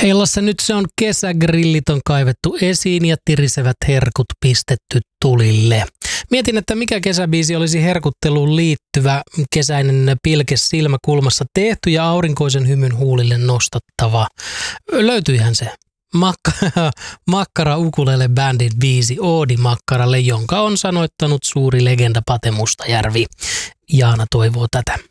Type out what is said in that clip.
Illassa nyt se on kesägrillit on kaivettu esiin ja tirisevät herkut pistetty tulille. Mietin, että mikä kesäbiisi olisi herkutteluun liittyvä kesäinen pilke silmäkulmassa tehty ja aurinkoisen hymyn huulille nostattava. Löytyihän se. Makkara Ukulele Bandin biisi Oodi Makkaralle, jonka on sanoittanut suuri legenda Pate Mustajärvi. Jaana toivoo tätä.